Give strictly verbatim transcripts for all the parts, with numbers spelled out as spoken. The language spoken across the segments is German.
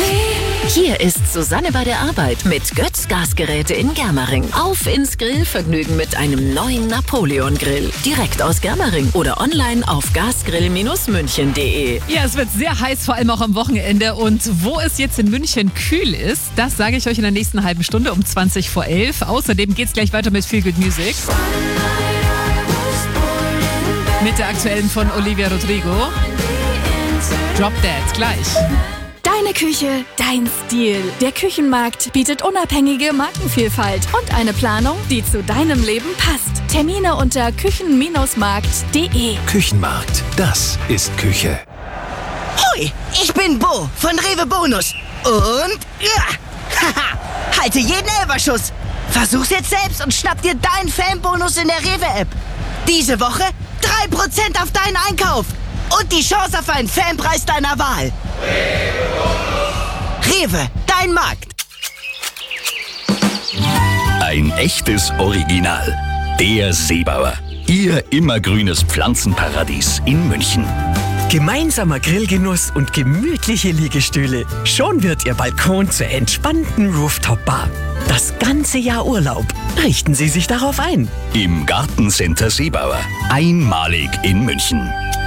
Hier ist Susanne bei der Arbeit mit Götz Gasgeräte in Germering. Auf ins Grillvergnügen mit einem neuen Napoleon-Grill. Direkt aus Germering oder online auf gasgrill München punkt de. Ja, es wird sehr heiß, vor allem auch am Wochenende. Und wo es jetzt in München kühl ist, das sage ich euch in der nächsten halben Stunde um zwanzig vor elf. Außerdem geht es gleich weiter mit Feel Good Music. Mit der aktuellen von Olivia Rodrigo. Drop Dead gleich. Deine Küche, dein Stil. Der Küchenmarkt bietet unabhängige Markenvielfalt und eine Planung, die zu deinem Leben passt. Termine unter küchen Markt punkt de. Küchenmarkt, das ist Küche. Hoi, ich bin Bo von Rewe Bonus. Und ja, haha, halte jeden Elferschuss. Versuch's jetzt selbst und schnapp dir deinen Fanbonus in der Rewe-App. Diese Woche drei Prozent auf deinen Einkauf. Und die Chance auf einen Fanpreis deiner Wahl. Rewe, dein Markt. Ein echtes Original. Der Seebauer. Ihr immergrünes Pflanzenparadies in München. Gemeinsamer Grillgenuss und gemütliche Liegestühle. Schon wird Ihr Balkon zur entspannten Rooftop-Bar. Das ganze Jahr Urlaub. Richten Sie sich darauf ein. Im Gartencenter Seebauer. Einmalig in München.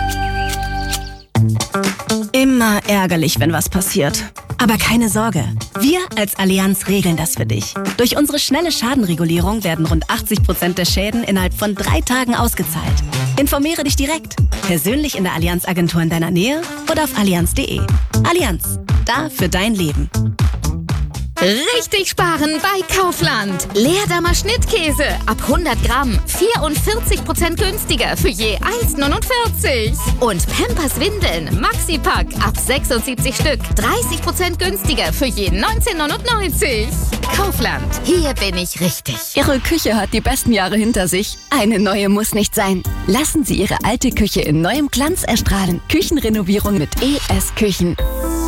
Immer ärgerlich, wenn was passiert. Aber keine Sorge, wir als Allianz regeln das für dich. Durch unsere schnelle Schadenregulierung werden rund achtzig Prozent der Schäden innerhalb von drei Tagen ausgezahlt. Informiere dich direkt, persönlich in der Allianz-Agentur in deiner Nähe oder auf allianz punkt de. Allianz, da für dein Leben. Richtig sparen bei Kaufland. Leerdammer Schnittkäse ab hundert Gramm vierundvierzig Prozent günstiger für je eins neunundvierzig. Und Pampers Windeln Maxi-Pack ab sechsundsiebzig Stück dreißig Prozent günstiger für je neunzehn neunundneunzig. Kaufland, hier bin ich richtig. Ihre Küche hat die besten Jahre hinter sich. Eine neue muss nicht sein. Lassen Sie Ihre alte Küche in neuem Glanz erstrahlen. Küchenrenovierung mit E S Küchen.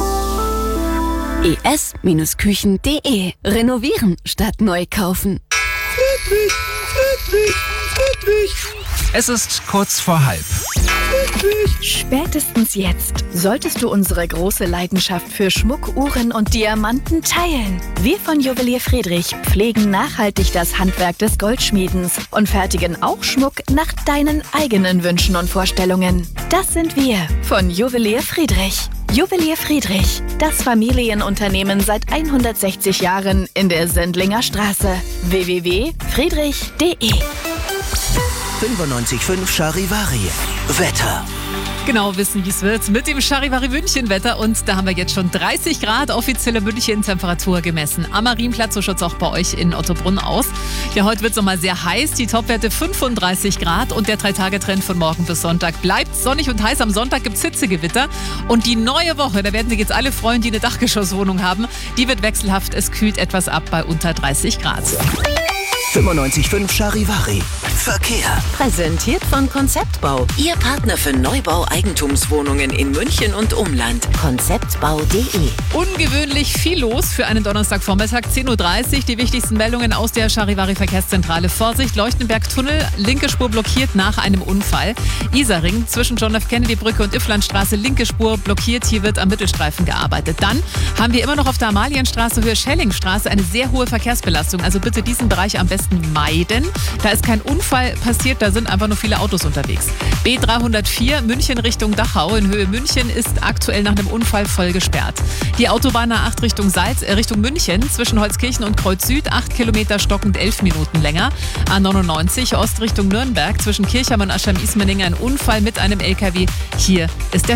e s Küchen punkt de. Renovieren statt neu kaufen. Friedrich, Friedrich, Friedrich. Es ist kurz vor halb. Spätestens jetzt solltest du unsere große Leidenschaft für Schmuck, Uhren und Diamanten teilen. Wir von Juwelier Friedrich pflegen nachhaltig das Handwerk des Goldschmiedens und fertigen auch Schmuck nach deinen eigenen Wünschen und Vorstellungen. Das sind wir von Juwelier Friedrich. Juwelier Friedrich, das Familienunternehmen seit hundertsechzig Jahren in der Sendlinger Straße. w w w punkt friedrich punkt de. fünfundneunzig Komma fünf Charivari. Wetter. Genau wissen, wie es wird mit dem Charivari München Wetter. Und da haben wir jetzt schon dreißig Grad offizielle München Temperatur gemessen. Am Marienplatz, so schaut es auch bei euch in Ottobrunn aus. Ja, heute wird es nochmal sehr heiß. Die Topwerte fünfunddreißig Grad und der Drei-Tage-Trend von morgen bis Sonntag bleibt sonnig und heiß. Am Sonntag gibt es Hitzegewitter. Und die neue Woche, da werden sich jetzt alle freuen, die eine Dachgeschosswohnung haben, die wird wechselhaft. Es kühlt etwas ab bei unter dreißig Grad. fünfundneunzig Komma fünf Charivari. Verkehr. Präsentiert von Konzeptbau. Ihr Partner für Neubau-Eigentumswohnungen in München und Umland. konzeptbau punkt de. Ungewöhnlich viel los für einen Donnerstagvormittag, zehn Uhr dreißig. Die wichtigsten Meldungen aus der Charivari Verkehrszentrale. Vorsicht, Leuchtenberg-Tunnel, linke Spur blockiert nach einem Unfall. Isarring zwischen John F. Kennedy Brücke und Ifflandstraße, linke Spur blockiert. Hier wird am Mittelstreifen gearbeitet. Dann haben wir immer noch auf der Amalienstraße, Höhe Schellingstraße, eine sehr hohe Verkehrsbelastung. Also bitte diesen Bereich am besten meiden. Da ist kein Unfall passiert, da sind einfach nur viele Autos unterwegs. B dreihundertvier München Richtung Dachau in Höhe München ist aktuell nach einem Unfall voll gesperrt. Die Autobahn A acht Richtung Salz, äh, Richtung München zwischen Holzkirchen und Kreuz Süd, acht Kilometer stockend elf Minuten länger. A neunundneunzig Ost Richtung Nürnberg zwischen Kirchheim und Aschheim-Ismaning ein Unfall mit einem L K W. Hier ist der